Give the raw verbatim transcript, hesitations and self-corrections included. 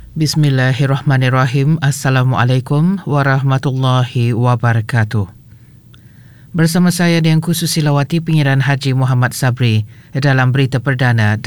Bismillahirrahmanirrahim. Assalamualaikum warahmatullahi wabarakatuh. Bersama saya Dian Kususilawati, Pengiran Haji Muhammad Sabri dalam berita perdana